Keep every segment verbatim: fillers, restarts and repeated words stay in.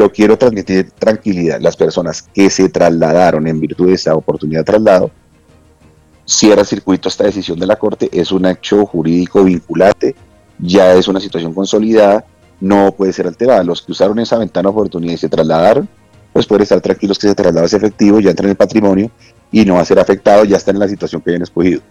pero quiero transmitir tranquilidad. Las personas que se trasladaron en virtud de esa oportunidad de traslado, cierra circuito esta decisión de la Corte, es un hecho jurídico vinculante, ya es una situación consolidada, no puede ser alterada. Los que usaron esa ventana de oportunidad y se trasladaron, pues pueden estar tranquilos que ese traslado es efectivo, ya entra en el patrimonio y no va a ser afectado, ya está en la situación que habían escogido.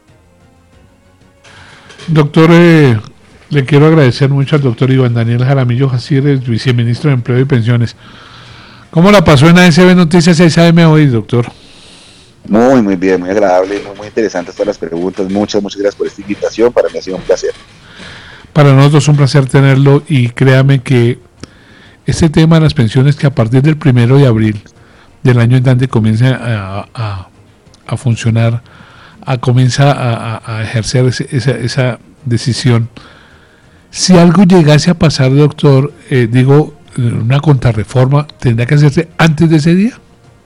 Doctor, eh, le quiero agradecer mucho al doctor Iván Daniel Jaramillo Jacir, viceministro de Empleo y Pensiones. ¿Cómo la pasó en A S B Noticias seis A M hoy, doctor? Muy, muy bien, muy agradable, muy, muy interesantes todas las preguntas. Muchas, muchas gracias por esta invitación. Para mí ha sido un placer. Para nosotros es un placer tenerlo y créame que este tema de las pensiones que a partir del primero de abril del año entrante comienza a, a, a funcionar, a comienza a, a ejercer ese, esa, esa decisión. Si algo llegase a pasar, doctor, eh, digo, una contrarreforma, ¿tendrá que hacerse antes de ese día?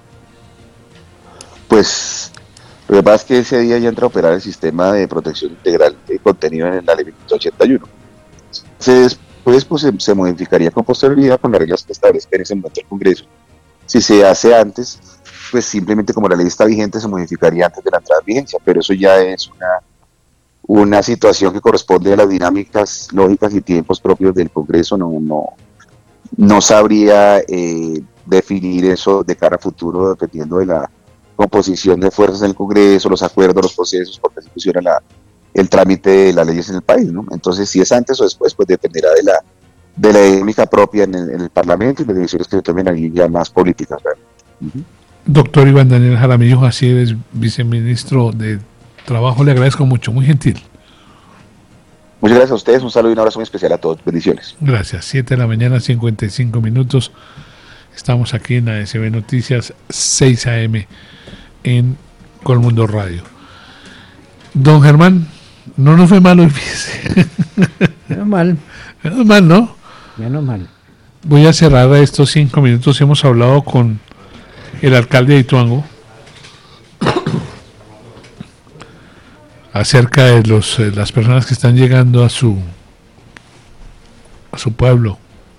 Pues lo que pasa es que ese día ya entra a operar el sistema de protección integral contenido en la ley veintiocho ochenta y uno. Entonces, después pues, se, se modificaría con posterioridad con las reglas que establezca en ese momento el Congreso. Si se hace antes, pues simplemente como la ley está vigente, se modificaría antes de la entrada en vigencia, pero eso ya es una, una situación que corresponde a las dinámicas lógicas y tiempos propios del Congreso. No, no, no sabría eh, definir eso de cara a futuro, dependiendo de la composición de fuerzas en el Congreso, los acuerdos, los procesos, porque así funciona la, el trámite de las leyes en el país, ¿no? Entonces, si es antes o después, pues dependerá de la de la dinámica propia en el, en el Parlamento y las decisiones que se tomen ahí ya más políticas, ¿verdad? Uh-huh. Doctor Iván Daniel Jaramillo Jacir, es viceministro de Trabajo, le agradezco mucho, muy gentil. Muchas gracias a ustedes, un saludo y un abrazo muy especial a todos, bendiciones. Gracias, siete de la mañana, cincuenta y cinco minutos, estamos aquí en A S B Noticias seis A M en Colmundo Radio. Don Germán, no nos fue mal hoy, fíjese. Menos mal. Menos mal, ¿no? Menos mal. Voy a cerrar estos cinco minutos. Hemos hablado con el alcalde de Ituango acerca de los eh, las personas que están llegando a su a su pueblo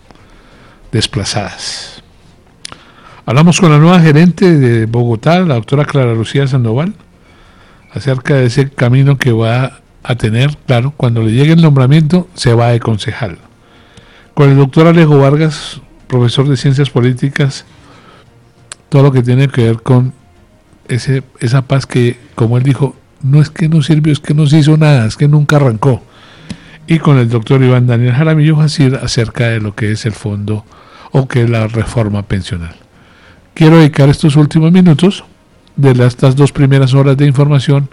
desplazadas. Hablamos con la nueva gerente de Bogotá, la doctora Clara Lucía Sandoval, acerca de ese camino que va a tener. Claro, cuando le llegue el nombramiento se va de concejal. Con el doctor Alejo Vargas, profesor de Ciencias Políticas, todo lo que tiene que ver con ese esa paz que, como él dijo, no es que no sirvió, es que no se hizo nada, es que nunca arrancó. Y con el doctor Iván Daniel Jaramillo Jacir acerca de lo que es el fondo o que es la reforma pensional. Quiero dedicar estos últimos minutos de las, estas dos primeras horas de información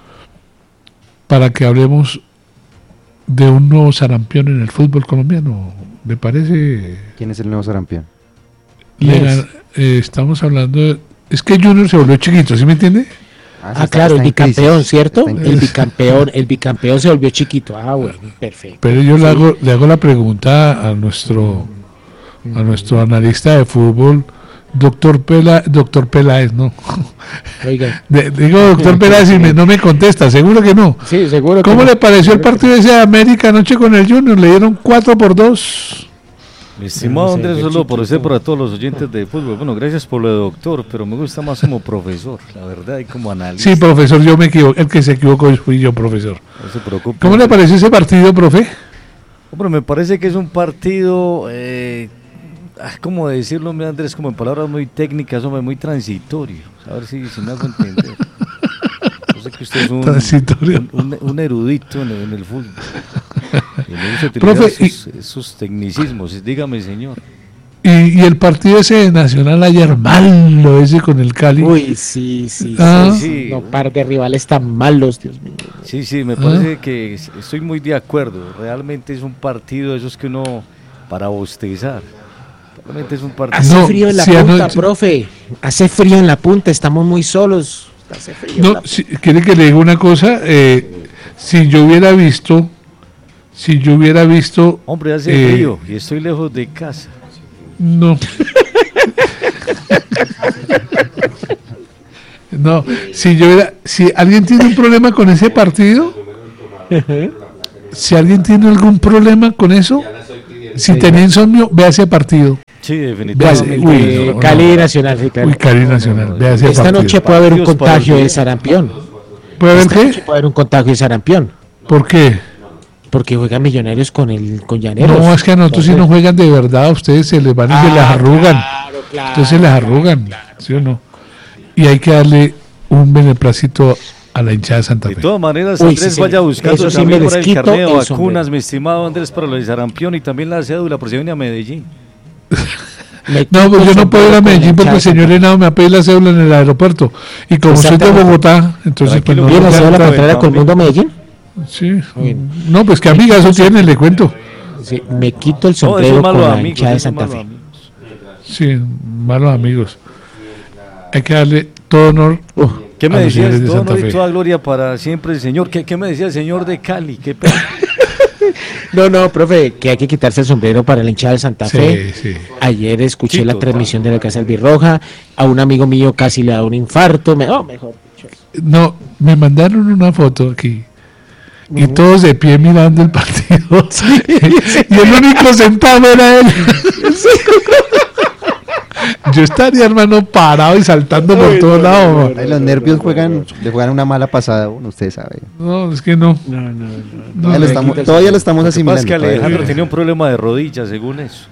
para que hablemos de un nuevo sarampión en el fútbol colombiano. Me parece... ¿Quién es el nuevo sarampión? Le, eh, estamos hablando de... Es que Junior se volvió chiquito, ¿sí me entiende? Ah, ah está, claro, está el bicampeón, ¿cierto? El bicampeón, el bicampeón se volvió chiquito. Ah, bueno, perfecto. Pero yo sí. le hago, le hago la pregunta a nuestro, a nuestro analista de fútbol, doctor Pela, doctor Peláez, no. Oiga. De, digo doctor Peláez y me, no me contesta, seguro que no. Sí, seguro. ¿Cómo que le no. pareció el partido ese de América anoche con el Junior? Le dieron cuatro por dos. Mi estimado Andrés, solo por decir para todos los oyentes de fútbol, bueno, gracias por lo de doctor, pero me gusta más como profesor, la verdad, y como analista. Sí, profesor, yo me equivoco, el que se equivocó fui yo, profesor. No se preocupe. ¿Cómo le pareció ese partido, profe? Hombre, me parece que es un partido, eh, ¿cómo decirlo, mi Andrés? Como en palabras muy técnicas, hombre, muy transitorio. A ver si, si me hago entender. Yo sé que usted es un, un, un, un erudito en el, en el fútbol. Y le gusta utilizar Profe, esos, y, esos tecnicismos, dígame, señor. Y, y el partido ese de Nacional ayer, malo ese con el Cali. Uy, sí, sí, ah. sí, sí. No, par de rivales tan malos, Dios mío. Sí, sí, me parece ah. que estoy muy de acuerdo. Realmente es un partido de esos que uno, para bostezar. Realmente es un partido. Hace no, frío en la si punta, anoche... profe. Hace frío en la punta, estamos muy solos. Hace frío. No, si, quiere que le diga una cosa. Eh, si yo hubiera visto. Si yo hubiera visto... Hombre, hace eh, frío y estoy lejos de casa. No. No, si yo hubiera... Si alguien tiene un problema con ese partido, si alguien tiene algún problema con eso, si tenía insomnio, vea ese partido. Sí, definitivamente. Uy, Eh, no, Cali no. Nacional, sí, claro. Uy, Cali Nacional. Vea ese Esta partido. noche puede haber un Partidos para contagio de olvidar. sarampión. ¿Puede haber Esta noche qué? puede haber un contagio de sarampión. ¿Por qué? Porque juegan Millonarios con el con Llaneros. No, es que a nosotros si no juegan de verdad, a ustedes se les van y se les Ah, arrugan. claro, claro, Entonces se les arrugan, ¿sí o no? Y hay que darle un beneplácito a la hinchada de Santa De Fe. todas maneras, Uy, Andrés sí, vaya señor. buscando Eso sí también me por les el quito carnet de el vacunas, sombrero. mi estimado Andrés, para lo de sarampión y también la cédula por si viene a Medellín. Me No, quito pues el yo no puedo ir a sombrero con Medellín la porque el hinchada señor de Henao me va a pedir la cédula en el aeropuerto. Y como soy de Exactamente. Bogotá, entonces pues Tranquilo, no. ¿Viene la no, cédula no, para no, entrar a no, Colmundo a Medellín? Sí. Bueno. No, pues qué amigazo tiene, le cuento. Sí, me quito el No, sombrero esos con malos la amigos, hinchada de esos Santa malos Fe. amigos. Sí, malos amigos. Hay que darle todo honor. Uh, ¿Qué me a los decías? señores de Todo Santa honor y Fe. toda gloria para siempre el Señor. ¿Qué, qué me decía el Señor de Cali? ¿Qué pena? No, no, profe, que hay que quitarse el sombrero para la hinchada de Santa Sí, Fe. sí. Ayer escuché Sí, la total. transmisión de la Casa Albirroja. A un amigo mío casi le da un infarto. Me, oh, mejor dicho. No, me mandaron una foto aquí. Y todos de pie mirando el partido. Y el único sentado era él. Yo estaría, hermano, parado y saltando por todos lados. Ay, los nervios juegan, le juegan una mala pasada, bueno, usted sabe. No, es que no. No, no, no. No, Ya lo estamos- todavía lo estamos Lo que pasa asimilando. es que todavía. Alejandro tenía un problema de rodillas, según eso.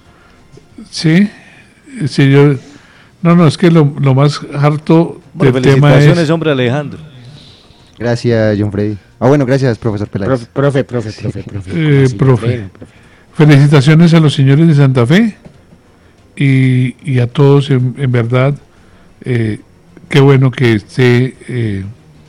Sí, sí, yo. No, no, es que lo, lo más harto Bueno, del tema felicitaciones, es. hombre, Alejandro. Gracias, John Freddy. Ah, bueno, gracias, profesor Peláez. Profe, profe, profe, profe. profe. Eh, ¿Cómo así? profe. Bueno, profe. Felicitaciones a los señores de Santa Fe y, y a todos, en, en verdad. Eh, qué bueno que esté. Eh,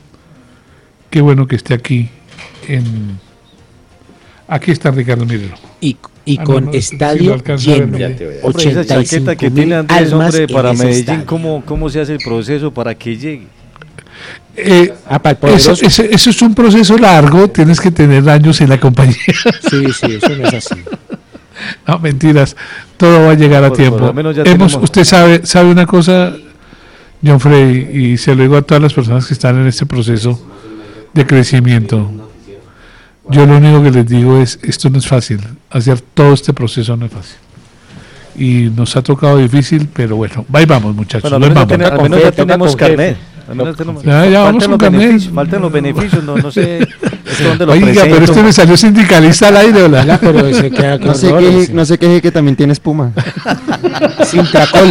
qué bueno que esté aquí. En, aquí está Ricardo Mirero. Y, y Ah, con no, no, si estadio lo alcanza a ver, lleno. ya Hombre, esa ochenta y chaqueta cinco que mil tiene Andrés, almas hombre, en para ese Medellín, estadio. ¿cómo, ¿cómo se hace el proceso para que llegue? Eh, Ah, para el eso, poderoso. eso- eso es un proceso largo, tienes que tener años en la compañía. Sí, sí, eso no es así. No, mentiras, todo va a llegar a Por- por tiempo. lo menos ya Hemos, tenemos- usted sabe, sabe una cosa, John Freddy, y se lo digo a todas las personas que están en este proceso de crecimiento. Yo lo único que les digo es, esto no es fácil, hacer todo este proceso no es fácil. Y nos ha tocado difícil, pero bueno, ahí vamos muchachos, Bueno, al ahí menos, ya, vamos. ten- al con menos fe, ya toca tenemos con jefe. carnet. Al menos tenemos- Ya, ya vamos faltan con los carnet. beneficios, faltan los beneficios, no, no sé esto dónde lo Oiga, pero presento. este me salió sindicalista al aire, Hola, ¿verdad? pero se queda con No sé, dólares. qué, no sé qué que también tiene espuma. Sintracol.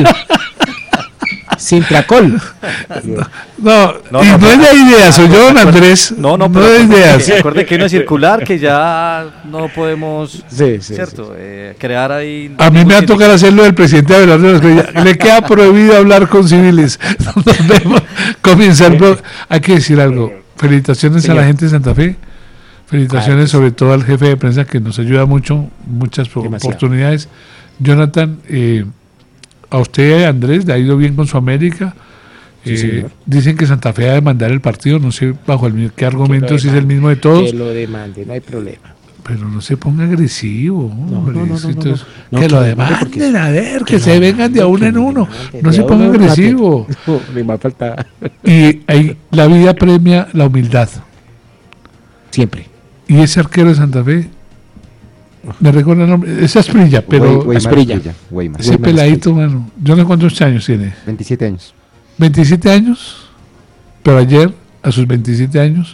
Sintracol. No, No, y no, no, no, es de ideas, soy yo, don Andrés. No, no, no pero es de ideas. se acuerde que hay una circular que ya no podemos, Sí, sí, ¿cierto? Eh, crear ahí... A mí me va a tocar hacerlo del presidente Abelardo. Le queda prohibido hablar con civiles. Nos vemos. Comienza el blog. Hay que decir algo. Felicitaciones Señor. a la gente de Santa Fe. Felicitaciones Claro que sí. sobre todo al jefe de prensa que nos ayuda mucho, muchas pro- Demasiado. oportunidades. Jonathan, eh, a usted, Andrés, le ha ido bien con su América. Sí, Eh, señor. dicen que Santa Fe va a demandar el partido. No sé bajo el, mi- qué argumento, lo si es el mismo de todos. Que lo demande, no hay problema. Pero no se ponga agresivo, hombre. no, no, no, si no, entonces, no. No, que que lo lo demanden, demande a ver, que, que se lo vengan de a uno demande, en que uno. lo demande, No se de ponga uno en agresivo. No, me va a faltar. Y ahí, la vida premia la humildad. Siempre. Y ese arquero de Santa Fe, me recuerda el nombre, es Asprilla, pero Wey- Weimar Asprilla. Asprilla, Weimar. ese Weimar peladito, mano, yo no sé cuántos años tiene. veintisiete años. veintisiete años, pero ayer, a sus veintisiete años,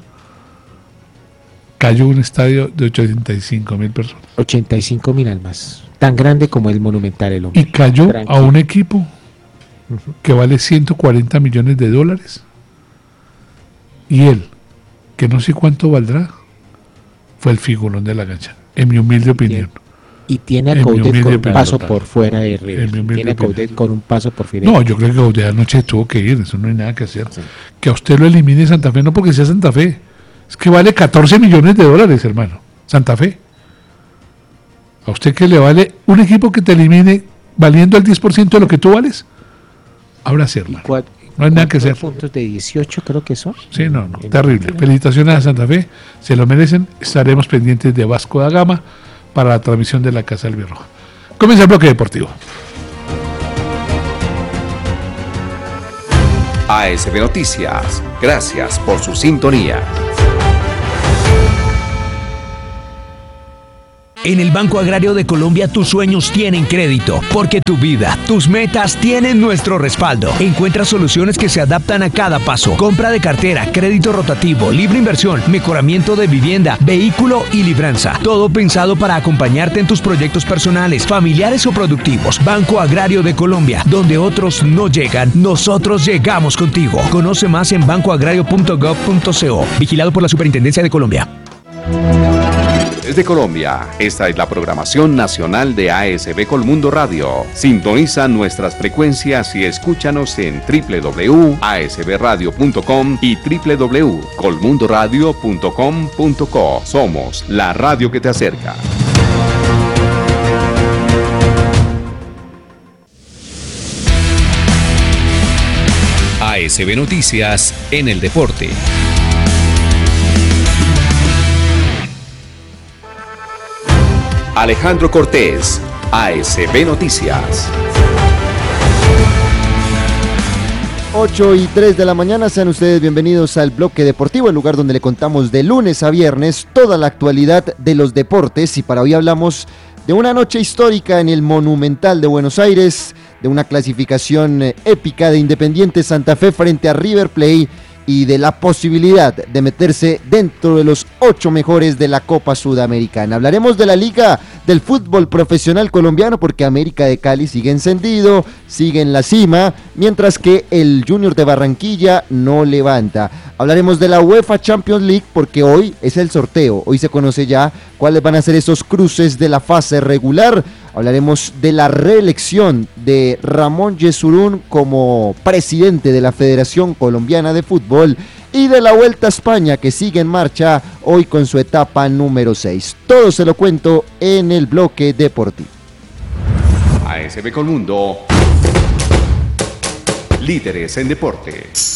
cayó un estadio de ochenta y cinco mil personas. ochenta y cinco mil almas. Tan grande como el Monumental, el hombre. Y cayó Tranquilo. a un equipo que vale ciento cuarenta millones de dólares. Y él, que no sé cuánto valdrá, fue el figurón de la cancha, en mi humilde opinión. Y tiene a En mi Coudet humilde con un opinión. paso por fuera de En mi River. humilde Tiene a opinión. Coudet con un paso por fuera. No, yo creo que Gaudet anoche tuvo que ir, eso no hay nada que hacer. Sí. Que a usted lo elimine Santa Fe, no porque sea Santa Fe, es que vale catorce millones de dólares, hermano, Santa Fe. A usted que le vale un equipo que te elimine valiendo el diez por ciento de lo que tú vales, ahora sí, hermano. Cua- No hay nada que cuatro hacer. puntos de dieciocho creo que son. Sí, no, no, En- terrible. Felicitaciones a Santa Fe, se lo merecen. Estaremos pendientes de Vasco da Gama para la transmisión de la Casa del Birroja. Comienza el bloque deportivo. A S B Noticias, gracias por su sintonía. En el Banco Agrario de Colombia tus sueños tienen crédito, porque tu vida, tus metas tienen nuestro respaldo. Encuentra soluciones que se adaptan a cada paso. Compra de cartera, crédito rotativo, libre inversión, mejoramiento de vivienda, vehículo y libranza. Todo pensado para acompañarte en tus proyectos personales, familiares o productivos. Banco Agrario de Colombia, donde otros no llegan, nosotros llegamos contigo. Conoce más en banco agrario punto gov punto co. Vigilado por la Superintendencia de Colombia. Desde Colombia, esta es la programación nacional de A S B Colmundo Radio. Sintoniza nuestras frecuencias y escúchanos en doble u doble u doble u punto a s b radio punto com y doble u doble u doble u punto colmundo radio punto com punto co. Somos la radio que te acerca. A S B Noticias en el deporte. Alejandro Cortés, A S B Noticias. ocho y tres de la mañana, sean ustedes bienvenidos al Bloque Deportivo, el lugar donde le contamos de lunes a viernes toda la actualidad de los deportes. Y para hoy hablamos de una noche histórica en el Monumental de Buenos Aires, de una clasificación épica de Independiente Santa Fe frente a River Plate y de la posibilidad de meterse dentro de los ocho mejores de la Copa Sudamericana. Hablaremos de la Liga del Fútbol Profesional Colombiano, porque América de Cali sigue encendido, sigue en la cima, mientras que el Junior de Barranquilla no levanta. Hablaremos de la UEFA Champions League, porque hoy es el sorteo, hoy se conoce ya cuáles van a ser esos cruces de la fase regular. Hablaremos de la reelección de Ramón Yesurún como presidente de la Federación Colombiana de Fútbol y de la Vuelta a España, que sigue en marcha hoy con su etapa número seis. Todo se lo cuento en el Bloque Deportivo. A S B Colmundo, líderes en deportes.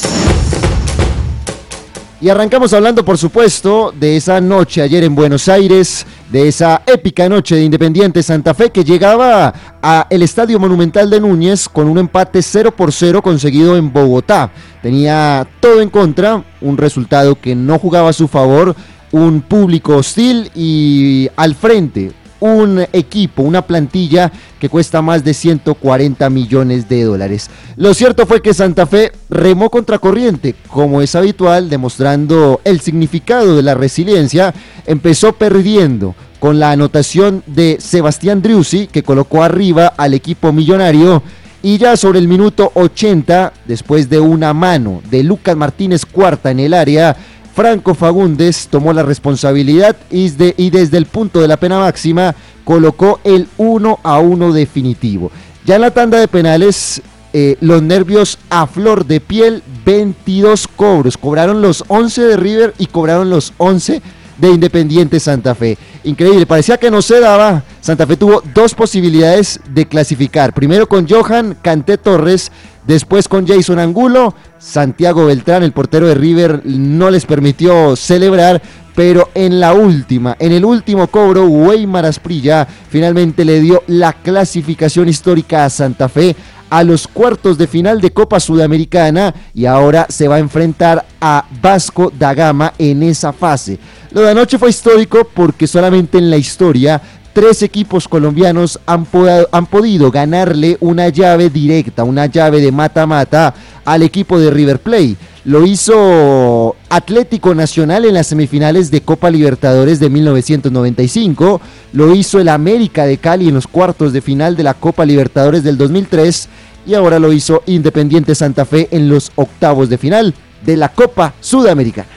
Y arrancamos hablando, por supuesto, de esa noche ayer en Buenos Aires, de esa épica noche de Independiente Santa Fe, que llegaba al Estadio Monumental de Núñez con un empate cero por cero conseguido en Bogotá. Tenía todo en contra, un resultado que no jugaba a su favor, un público hostil y al frente un equipo, una plantilla que cuesta más de ciento cuarenta millones de dólares. Lo cierto fue que Santa Fe remó contracorriente, como es habitual, demostrando el significado de la resiliencia. Empezó perdiendo con la anotación de Sebastián Driussi, que colocó arriba al equipo millonario, y ya sobre el minuto ochenta, después de una mano de Lucas Martínez Cuarta en el área, Franco Fagundes tomó la responsabilidad y, de, y desde el punto de la pena máxima colocó el uno a uno definitivo. Ya en la tanda de penales, eh, los nervios a flor de piel, veintidós cobros. Cobraron los once de River y cobraron los once de Independiente Santa Fe. Increíble, parecía que no se daba. Santa Fe tuvo dos posibilidades de clasificar. Primero con Johan Canté Torres, después con Jason Angulo. Santiago Beltrán, el portero de River, no les permitió celebrar, pero en la última, en el último cobro, Weimar Asprilla finalmente le dio la clasificación histórica a Santa Fe a los cuartos de final de Copa Sudamericana, y ahora se va a enfrentar a Vasco da Gama en esa fase. Lo de anoche fue histórico porque solamente en la historia tres equipos colombianos han, pod- han podido ganarle una llave directa, una llave de mata-mata al equipo de River Plate. Lo hizo Atlético Nacional en las semifinales de Copa Libertadores de mil novecientos noventa y cinco, lo hizo el América de Cali en los cuartos de final de la Copa Libertadores del dos mil tres, y ahora lo hizo Independiente Santa Fe en los octavos de final de la Copa Sudamericana.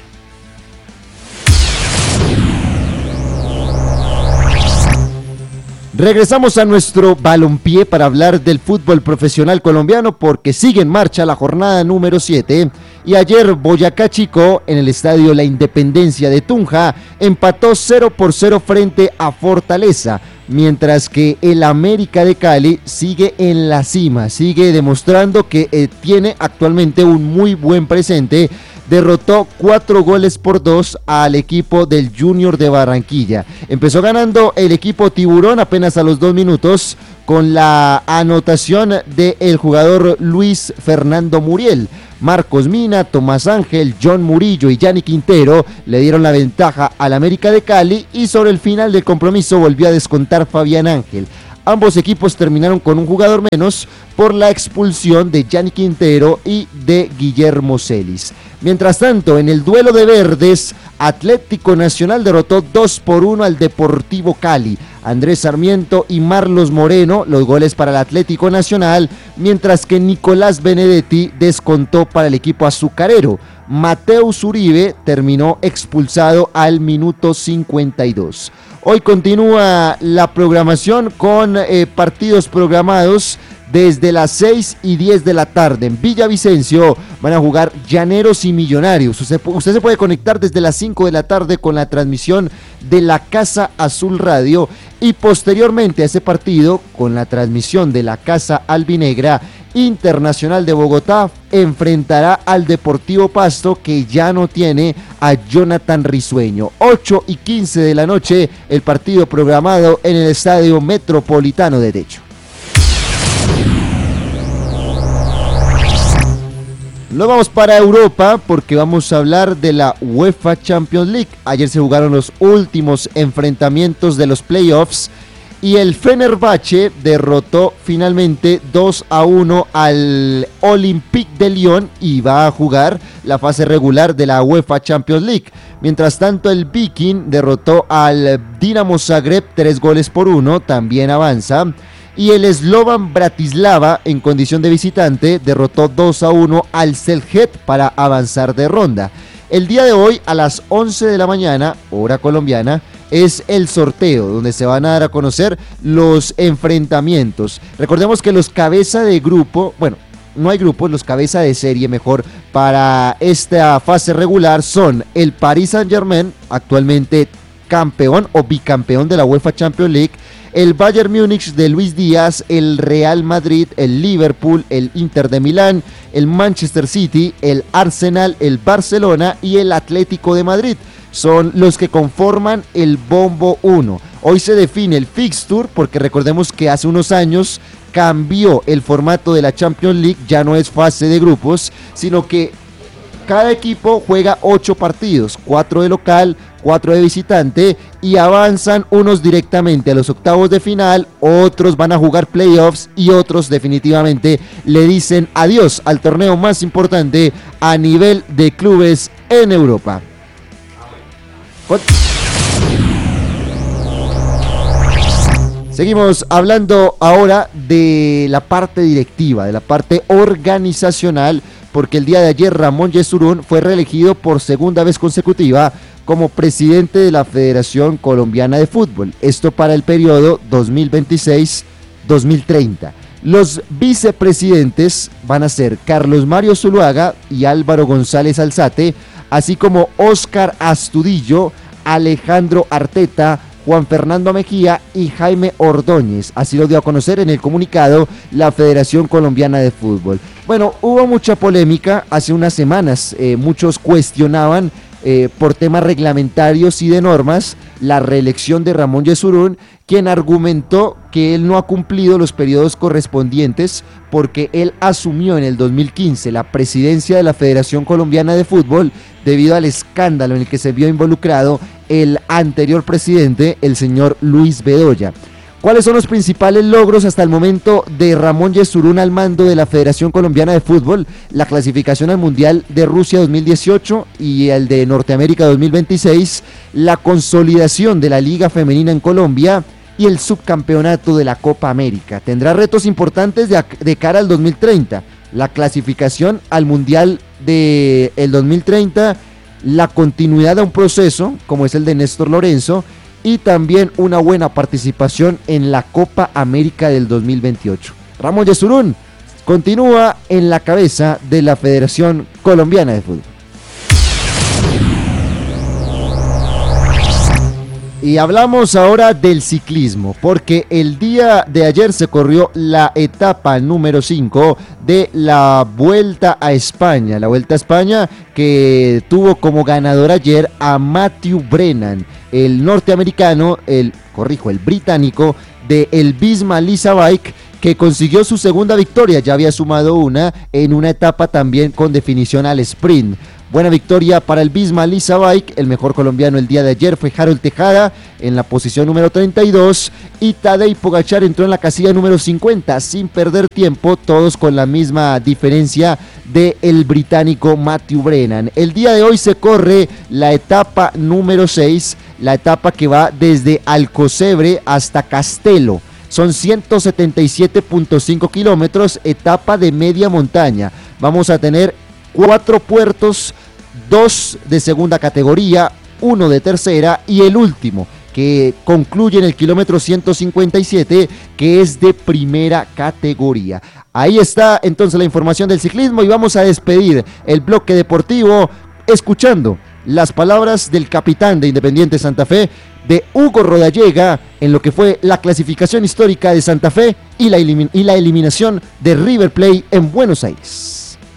Regresamos a nuestro balompié para hablar del fútbol profesional colombiano, porque sigue en marcha la jornada número siete, y ayer Boyacá Chico, en el estadio La Independencia de Tunja, empató cero por cero frente a Fortaleza, mientras que el América de Cali sigue en la cima, sigue demostrando que eh, tiene actualmente un muy buen presente. Derrotó cuatro goles por dos al equipo del Junior de Barranquilla. Empezó ganando el equipo Tiburón apenas a los dos minutos con la anotación del jugador Luis Fernando Muriel. Marcos Mina, Tomás Ángel, John Murillo y Gianni Quintero le dieron la ventaja al América de Cali y sobre el final del compromiso volvió a descontar Fabián Ángel. Ambos equipos terminaron con un jugador menos por la expulsión de Gianni Quintero y de Guillermo Celis. Mientras tanto, en el duelo de verdes, Atlético Nacional derrotó dos por uno al Deportivo Cali. Andrés Sarmiento y Marlos Moreno, los goles para el Atlético Nacional, mientras que Nicolás Benedetti descontó para el equipo azucarero. Mateus Uribe terminó expulsado al minuto cincuenta y dos. Hoy continúa la programación con eh, partidos programados desde las seis y diez de la tarde. En Villavicencio van a jugar Llaneros y Millonarios. Usted, usted se puede conectar desde las cinco de la tarde con la transmisión de la Casa Azul Radio y posteriormente a ese partido con la transmisión de la Casa Albinegra. Internacional de Bogotá enfrentará al Deportivo Pasto, que ya no tiene a Jonathan Risueño. ocho y quince de la noche el partido programado en el Estadio Metropolitano de Techo. Nos vamos para Europa porque vamos a hablar de la UEFA Champions League. Ayer se jugaron los últimos enfrentamientos de los playoffs y el Fenerbahce derrotó finalmente dos a uno al Olympique de Lyon y va a jugar la fase regular de la UEFA Champions League. Mientras tanto, el Viking derrotó al Dinamo Zagreb tres goles por uno, también avanza. Y el Slovan Bratislava, en condición de visitante, derrotó dos a uno al Celjet para avanzar de ronda. El día de hoy, a las once de la mañana, hora colombiana, es el sorteo, donde se van a dar a conocer los enfrentamientos. Recordemos que los cabeza de grupo, bueno, no hay grupos, los cabeza de serie mejor para esta fase regular son el Paris Saint-Germain, actualmente campeón o bicampeón de la UEFA Champions League, el Bayern Múnich de Luis Díaz, el Real Madrid, el Liverpool, el Inter de Milán, el Manchester City, el Arsenal, el Barcelona y el Atlético de Madrid. Son los que conforman el Bombo uno. Hoy se define el fixture porque recordemos que hace unos años cambió el formato de la Champions League, ya no es fase de grupos, sino que cada equipo juega ocho partidos, cuatro de local, cuatro de visitante y avanzan unos directamente a los octavos de final, otros van a jugar playoffs y otros definitivamente le dicen adiós al torneo más importante a nivel de clubes en Europa. Seguimos hablando ahora de la parte directiva, de la parte organizacional, porque el día de ayer Ramón Yesurún fue reelegido por segunda vez consecutiva como presidente de la Federación Colombiana de Fútbol, esto para el periodo dos mil veintiséis dos mil treinta. Los vicepresidentes van a ser Carlos Mario Zuluaga y Álvaro González Alzate, así como Óscar Astudillo, Alejandro Arteta, Juan Fernando Mejía y Jaime Ordóñez. Así lo dio a conocer en el comunicado la Federación Colombiana de Fútbol. Bueno, hubo mucha polémica hace unas semanas, eh, muchos cuestionaban eh, por temas reglamentarios y de normas la reelección de Ramón Yesurún, quien argumentó que él no ha cumplido los periodos correspondientes porque él asumió en el dos mil quince la presidencia de la Federación Colombiana de Fútbol debido al escándalo en el que se vio involucrado el anterior presidente, el señor Luis Bedoya. ¿Cuáles son los principales logros hasta el momento de Ramón Yesurún al mando de la Federación Colombiana de Fútbol? La clasificación al Mundial de Rusia dos mil dieciocho y el de Norteamérica dos mil veintiséis, la consolidación de la Liga Femenina en Colombia y el subcampeonato de la Copa América. Tendrá retos importantes de, de cara al dos mil treinta, la clasificación al Mundial del dos mil treinta, la continuidad de un proceso como es el de Néstor Lorenzo y también una buena participación en la Copa América del dos mil veintiocho. Ramón Yesurún continúa en la cabeza de la Federación Colombiana de Fútbol. Y hablamos ahora del ciclismo, porque el día de ayer se corrió la etapa número cinco de la Vuelta a España, la Vuelta a España que tuvo como ganador ayer a Matthew Brennan, el norteamericano, el, corrijo, el británico, de el Visma Lease a Bike, que consiguió su segunda victoria, ya había sumado una en una etapa también con definición al sprint. Buena victoria para el Visma Lease a Bike. El mejor colombiano el día de ayer fue Harold Tejada en la posición número treinta y dos y Tadej Pogačar entró en la casilla número cincuenta sin perder tiempo, todos con la misma diferencia del británico Matthew Brennan. El día de hoy se corre la etapa número seis, la etapa que va desde Alcocebre hasta Castelo. Son ciento setenta y siete punto cinco kilómetros, etapa de media montaña. Vamos a tener cuatro puertos, dos de segunda categoría, uno de tercera y el último que concluye en el kilómetro ciento cincuenta y siete, que es de primera categoría. Ahí está entonces la información del ciclismo y vamos a despedir el bloque deportivo escuchando las palabras del capitán de Independiente Santa Fe, de Hugo Rodallega, en lo que fue la clasificación histórica de Santa Fe y la, elimin- y la eliminación de River Plate en Buenos Aires.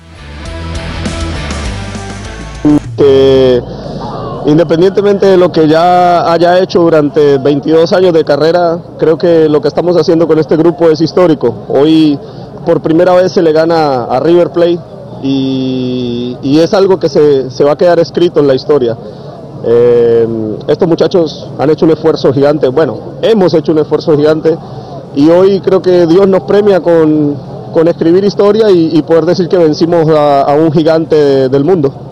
Que independientemente de lo que ya haya hecho durante veintidós años de carrera, creo que lo que estamos haciendo con este grupo es histórico. Hoy por primera vez se le gana a River Plate y, y es algo que se, se va a quedar escrito en la historia. Eh, estos muchachos han hecho un esfuerzo gigante, bueno, hemos hecho un esfuerzo gigante y hoy creo que Dios nos premia con, con escribir historia y, y poder decir que vencimos a, a un gigante de, del mundo.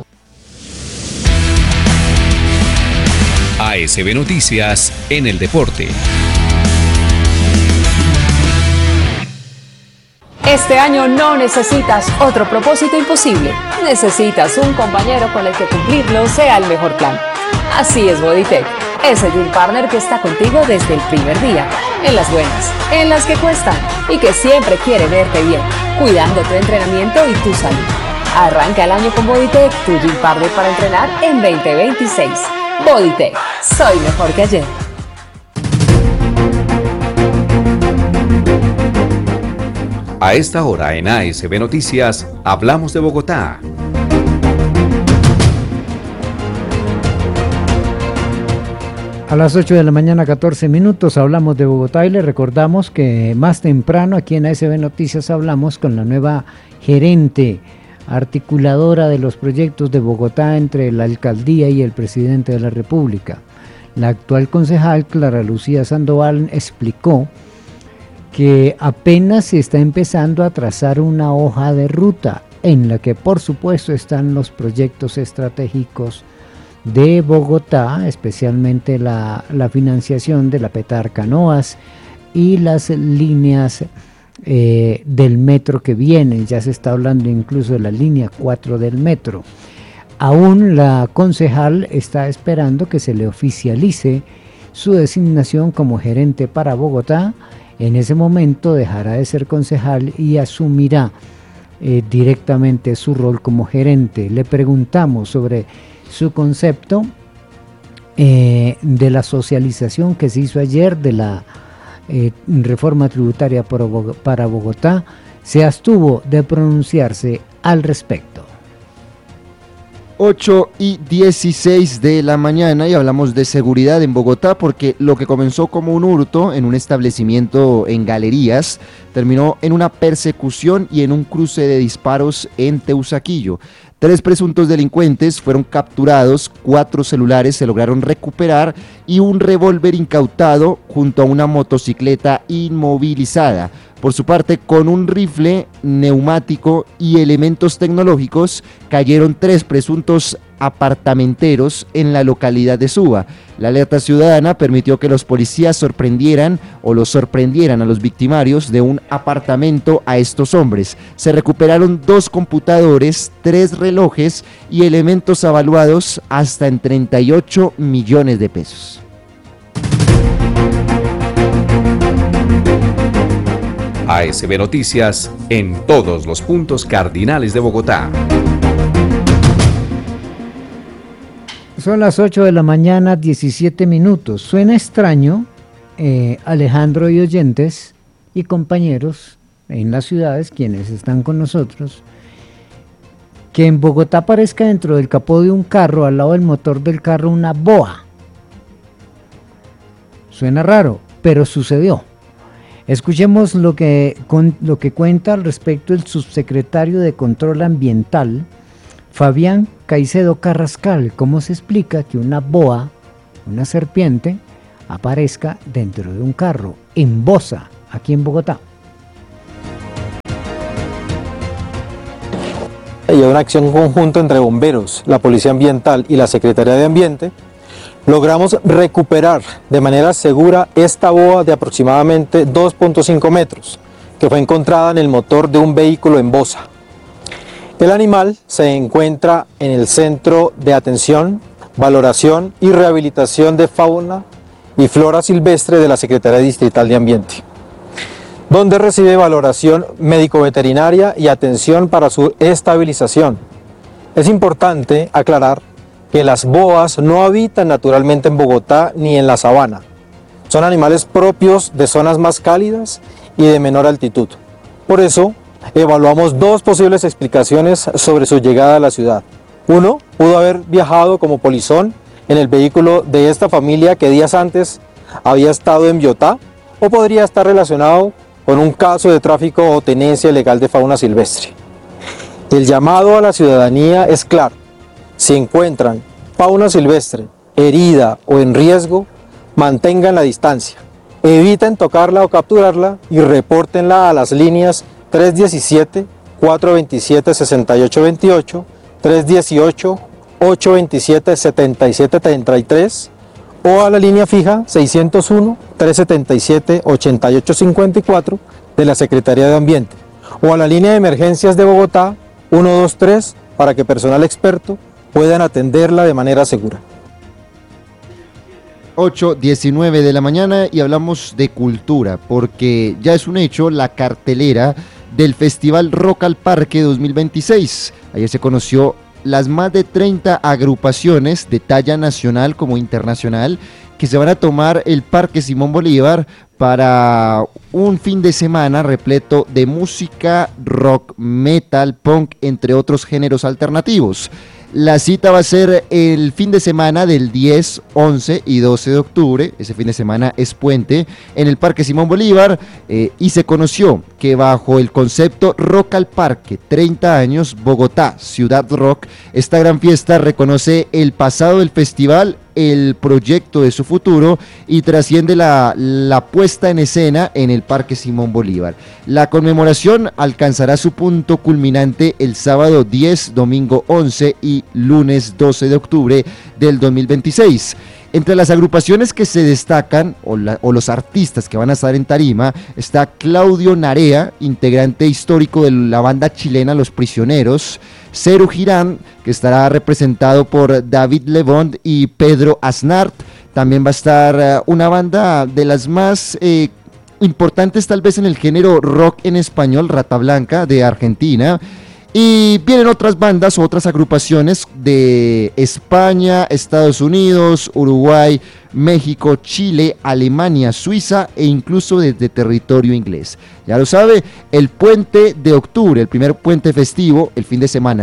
A S B Noticias en el deporte. Este año no necesitas otro propósito imposible. Necesitas un compañero con el que cumplirlo sea el mejor plan. Así es Bodytech, ese gym partner que está contigo desde el primer día, en las buenas, en las que cuestan y que siempre quiere verte bien, cuidando tu entrenamiento y tu salud. Arranca el año con Bodytech, tu gym partner para entrenar en veinte veintiséis. Bodytech, soy mejor que ayer. A esta hora en A S B Noticias hablamos de Bogotá. A las ocho de la mañana, catorce minutos, hablamos de Bogotá y le recordamos que más temprano aquí en A S B Noticias hablamos con la nueva gerente articuladora de los proyectos de Bogotá entre la alcaldía y el presidente de la República. La actual concejal Clara Lucía Sandoval explicó que apenas se está empezando a trazar una hoja de ruta en la que por supuesto están los proyectos estratégicos de Bogotá, especialmente la, la financiación de la Petar Canoas y las líneas eh, del metro que vienen. Ya se está hablando incluso de la línea cuatro del metro. Aún la concejal está esperando que se le oficialice su designación como gerente para Bogotá. En ese momento dejará de ser concejal y asumirá eh, directamente su rol como gerente. Le preguntamos sobre su concepto eh, de la socialización que se hizo ayer de la eh, reforma tributaria para Bogotá. Se abstuvo de pronunciarse al respecto. ocho y dieciséis de la mañana y hablamos de seguridad en Bogotá porque lo que comenzó como un hurto en un establecimiento en Galerías terminó en una persecución y en un cruce de disparos en Teusaquillo. Tres presuntos delincuentes fueron capturados, cuatro celulares se lograron recuperar y un revólver incautado junto a una motocicleta inmovilizada. Por su parte, con un rifle, neumático y elementos tecnológicos, cayeron tres presuntos apartamenteros en la localidad de Suba. La alerta ciudadana permitió que los policías sorprendieran o los sorprendieran a los victimarios de un apartamento a estos hombres. Se recuperaron dos computadores, tres relojes y elementos avaluados hasta en treinta y ocho millones de pesos. A S B Noticias en todos los puntos cardinales de Bogotá. Son las ocho de la mañana, diecisiete minutos. Suena extraño, eh, Alejandro y oyentes y compañeros en las ciudades, quienes están con nosotros, que en Bogotá aparezca dentro del capó de un carro, al lado del motor del carro, una boa. Suena raro, pero sucedió. Escuchemos lo que, con, lo que cuenta al respecto el subsecretario de Control Ambiental, Fabián Caicedo Carrascal. ¿Cómo se explica que una boa, una serpiente, aparezca dentro de un carro en Bosa, aquí en Bogotá? Y una acción conjunta entre bomberos, la Policía Ambiental y la Secretaría de Ambiente, logramos recuperar de manera segura esta boa de aproximadamente dos punto cinco metros, que fue encontrada en el motor de un vehículo en Bosa. El animal se encuentra en el Centro de Atención, Valoración y Rehabilitación de Fauna y Flora Silvestre de la Secretaría Distrital de Ambiente, donde recibe valoración médico-veterinaria y atención para su estabilización. Es importante aclarar que las boas no habitan naturalmente en Bogotá ni en la sabana. Son animales propios de zonas más cálidas y de menor altitud. Por eso, evaluamos dos posibles explicaciones sobre su llegada a la ciudad. Uno, pudo haber viajado como polizón en el vehículo de esta familia que días antes había estado en Biotá, o podría estar relacionado con un caso de tráfico o tenencia ilegal de fauna silvestre. El llamado a la ciudadanía es claro: si encuentran fauna silvestre herida o en riesgo, mantengan la distancia, eviten tocarla o capturarla y repórtenla a las líneas tres diecisiete, cuatro veintisiete, sesenta y ocho veintiocho, tres dieciocho, ocho veintisiete, setenta y siete treinta y tres o a la línea fija seiscientos uno, trescientos setenta y siete, ochenta y ocho cincuenta y cuatro de la Secretaría de Ambiente, o a la línea de emergencias de Bogotá uno dos tres para que personal experto puedan atenderla de manera segura. ocho diecinueve de la mañana y hablamos de cultura, porque ya es un hecho la cartelera del Festival Rock al Parque dos mil veintiséis. Ayer se conoció las más de treinta agrupaciones de talla nacional como internacional que se van a tomar el Parque Simón Bolívar para un fin de semana repleto de música, rock, metal, punk, entre otros géneros alternativos. La cita va a ser el fin de semana del diez, once y doce de octubre, ese fin de semana es puente, en el Parque Simón Bolívar, eh, y se conoció que bajo el concepto Rock al Parque, treinta años, Bogotá, Ciudad Rock, esta gran fiesta reconoce el pasado del festival, el proyecto de su futuro y trasciende la, la puesta en escena en el Parque Simón Bolívar. La conmemoración alcanzará su punto culminante el sábado diez, domingo once y lunes doce de octubre del dos mil veintiséis. Entre las agrupaciones que se destacan, o, la, o los artistas que van a estar en tarima, está Claudio Narea, integrante histórico de la banda chilena Los Prisioneros, Cero Girán, que estará representado por David Lebón y Pedro Aznar. También va a estar uh, una banda de las más eh, importantes tal vez en el género rock en español, Rata Blanca, de Argentina. Y vienen otras bandas, otras agrupaciones de España, Estados Unidos, Uruguay, México, Chile, Alemania, Suiza e incluso desde territorio inglés. Ya lo sabe, el puente de octubre, el primer puente festivo, el fin de semana